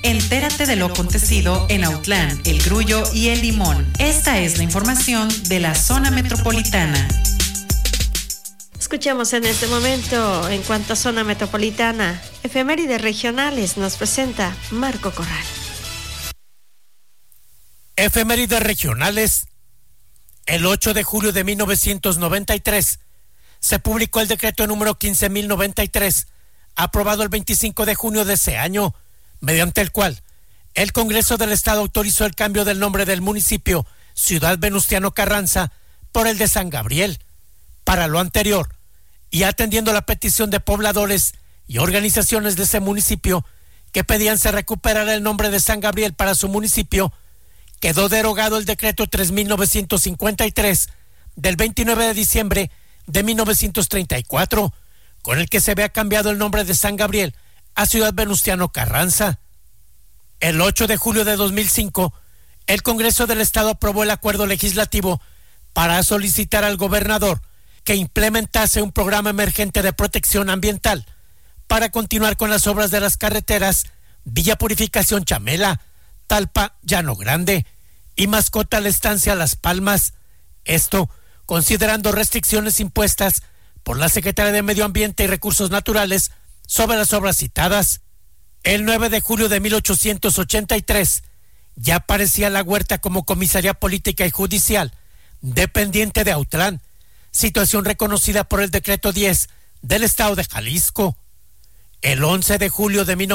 Entérate de lo acontecido en Autlán, El Grullo y El Limón. Esta es la información de la zona metropolitana. Escuchamos en este momento, en cuanto a zona metropolitana, efemérides regionales, nos presenta Marco Corral. Efemérides regionales. El 8 de julio de 1993 se publicó el decreto número 15.093, aprobado el 25 de junio de ese año, mediante el cual el Congreso del Estado autorizó el cambio del nombre del municipio Ciudad Venustiano Carranza por el de San Gabriel. Para lo anterior, y atendiendo la petición de pobladores y organizaciones de ese municipio que pedían se recuperara el nombre de San Gabriel para su municipio, quedó derogado el decreto 3.953 del 29 de diciembre de 1934, con el que se había cambiado el nombre de San Gabriel a Ciudad Venustiano Carranza. El 8 de julio de 2005, el Congreso del Estado aprobó el acuerdo legislativo para solicitar al gobernador que implementase un programa emergente de protección ambiental para continuar con las obras de las carreteras Villa Purificación Chamela, Talpa, Llano Grande y Mascota La Estancia Las Palmas. Esto considerando restricciones impuestas por la Secretaría de Medio Ambiente y Recursos Naturales sobre las obras citadas. El 9 de julio de 1883 ya aparecía La Huerta como comisaría política y judicial dependiente de Autlán, situación reconocida por el decreto 10 del Estado de Jalisco. El 11 de julio de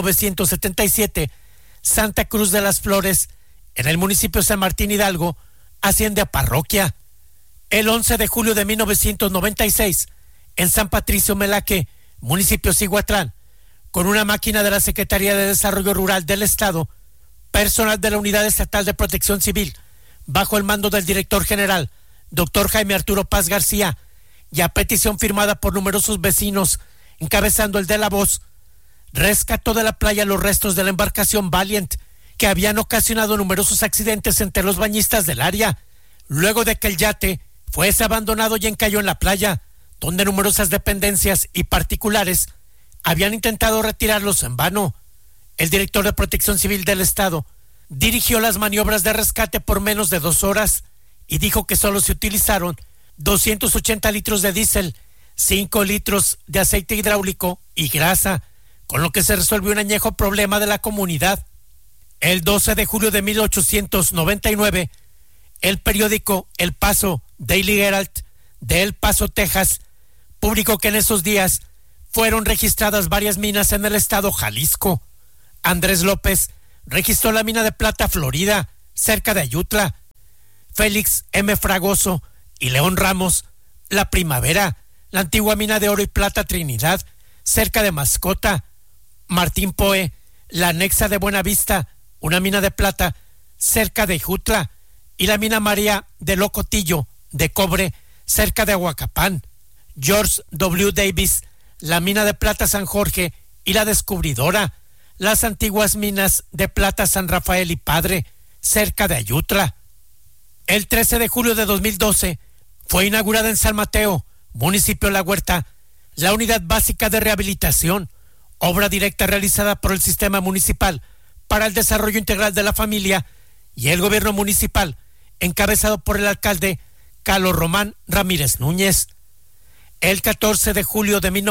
1977, Santa Cruz de las Flores, en el municipio de San Martín Hidalgo, asciende a parroquia. El 11 de julio de 1996, en San Patricio Melaque, municipio Cihuatlán, con una máquina de la Secretaría de Desarrollo Rural del Estado, personal de la Unidad Estatal de Protección Civil, bajo el mando del director general, doctor Jaime Arturo Paz García, y a petición firmada por numerosos vecinos, encabezando el de La Voz, rescató de la playa los restos de la embarcación Valiant, que habían ocasionado numerosos accidentes entre los bañistas del área, luego de que el yate fuese abandonado y encalló en la playa, donde numerosas dependencias y particulares habían intentado retirarlos en vano. El director de Protección Civil del Estado dirigió las maniobras de rescate por menos de 2 horas y dijo que solo se utilizaron 280 litros de diésel, 5 litros de aceite hidráulico y grasa, con lo que se resolvió un añejo problema de la comunidad. El 12 de julio de 1899, el periódico El Paso Daily Herald de El Paso, Texas, publicó que en esos días fueron registradas varias minas en el estado Jalisco. Andrés López registró la mina de plata Florida, cerca de Ayutla. Félix M. Fragoso y León Ramos, La Primavera, la antigua mina de oro y plata Trinidad, cerca de Mascota. Martín Poe, la anexa de Buenavista, una mina de plata, cerca de Jutla, y la mina María de Locotillo, de cobre, cerca de Aguacapán. George W. Davis, la mina de plata San Jorge y la Descubridora, las antiguas minas de plata San Rafael y Padre, cerca de Ayutla. El 13 de julio de 2012 fue inaugurada en San Mateo, municipio La Huerta, la Unidad Básica de Rehabilitación, obra directa realizada por el Sistema Municipal para el Desarrollo Integral de la Familia y el Gobierno Municipal, encabezado por el alcalde Carlos Román Ramírez Núñez. El 14 de julio de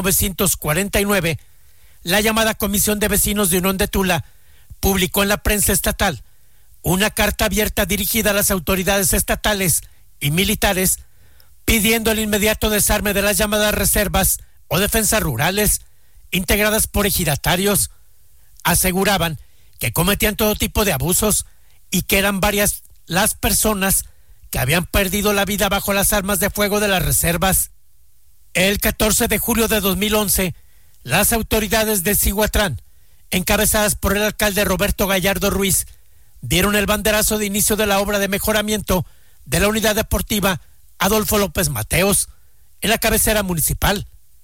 1949, la llamada Comisión de Vecinos de Unión de Tula publicó en la prensa estatal una carta abierta dirigida a las autoridades estatales y militares pidiendo el inmediato desarme de las llamadas reservas o defensas rurales integradas por ejidatarios. Aseguraban que cometían todo tipo de abusos y que eran varias las personas que habían perdido la vida bajo las armas de fuego de las reservas. El 14 de julio de 2011, las autoridades de Cihuatlán, encabezadas por el alcalde Roberto Gallardo Ruiz, dieron el banderazo de inicio de la obra de mejoramiento de la unidad deportiva Adolfo López Mateos, en la cabecera municipal.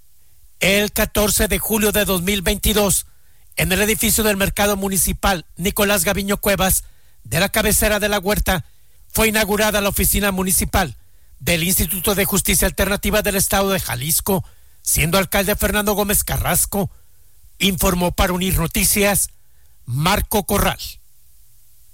El 14 de julio de 2022, en el edificio del Mercado Municipal Nicolás Gaviño Cuevas, de la cabecera de La Huerta, fue inaugurada la oficina municipal del Instituto de Justicia Alternativa del Estado de Jalisco, siendo alcalde Fernando Gómez Carrasco. Informó para Unir Noticias Marco Corral.